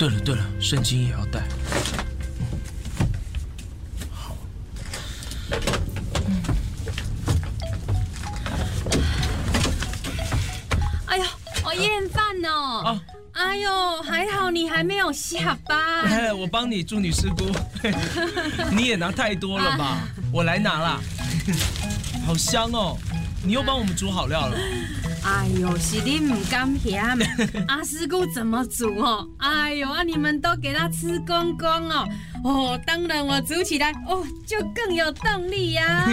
对了，圣经也要带。好。 哎呦，我厌饭哦。哎呦，还好你还没有下班。 我帮你，祝女师姑。你也拿太多了吧？我来拿啦。好香哦！你又帮我们煮好料了。 哎呦，是你唔甘嫌。阿师姑怎么煮哦？哎呦你们都给他吃光光哦。哦，当然我煮起来就更有动力呀。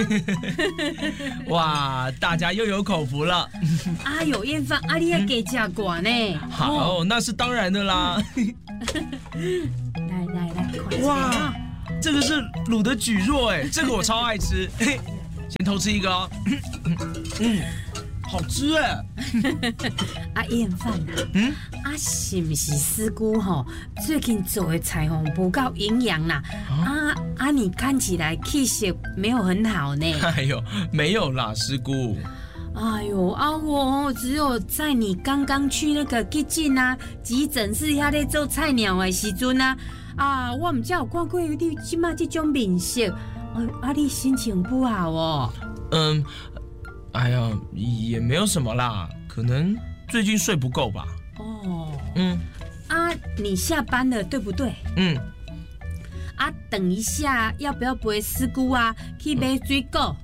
哇，大家又有口福了。 哎呦，燕饭你也给加管呢。 好，那是当然的啦。 来，快点。 哇，这个是卤的蒟蒻哎，这个我超爱吃。先偷吃一个哦。好吃哎！ 燕饭是不是师姑最近做的菜不够营养啦？你看起来气色没有很好呢。 哎呦，没有啦，师姑。 哎呦我只有在你刚刚去那个 kitchen 急诊室遐咧做菜鸟的时阵我唔知有看过你即马这种面色，你心情不好哦？ 哎呀，也没有什么啦，可能最近睡不够吧。 你下班了对不对？等一下要不要陪师姑去买水果？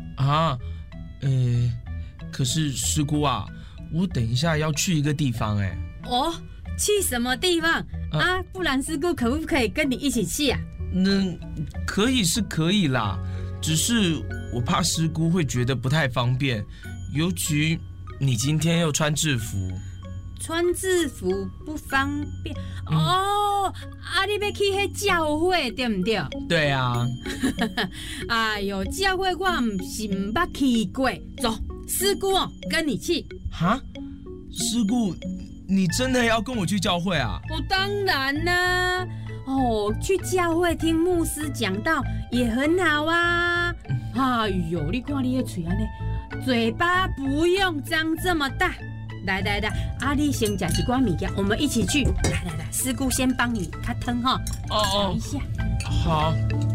可是师姑我等一下要去一个地方去什么地方不然师姑可不可以跟你一起去可以是可以啦，只是我怕师姑会觉得不太方便，尤其你今天又穿制服。 穿制服不方便你要去那教会对不对？ 对啊。 哎呦，教会我不是不捌去过，走，师姑跟你去。 师姑，你真的要跟我去教会啊？ 当然啦。去教会听牧师讲道也很好啊。哎呦，你看你的嘴嘴巴不用张这么大。来，你先吃一罐物件，我们一起去。来，师姑先帮你开汤调一下。 好。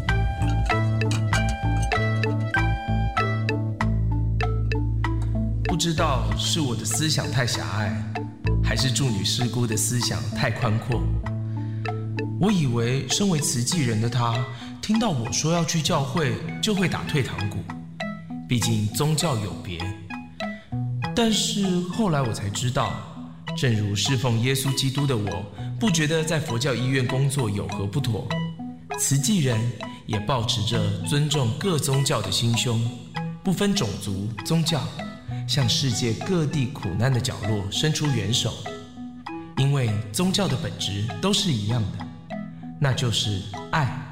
不知道是我的思想太狭隘，还是祝女师姑的思想太宽阔。我以为身为慈济人的她，听到我说要去教会，就会打退堂鼓，毕竟宗教有别。但是后来我才知道，正如侍奉耶稣基督的我，不觉得在佛教医院工作有何不妥，慈济人也抱持着尊重各宗教的心胸，不分种族、宗教，向世界各地苦难的角落伸出援手。因为宗教的本质都是一样的，那就是爱。